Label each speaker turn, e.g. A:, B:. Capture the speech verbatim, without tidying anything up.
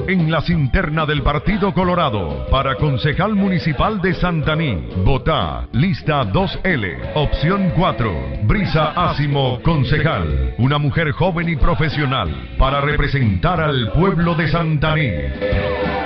A: en la cinterna del Partido Colorado. Para concejal municipal de Santaní, vota lista dos L, opción cuatro, Brisa Asimo, concejal. Una mujer joven y profesional para representar al pueblo de Santaní.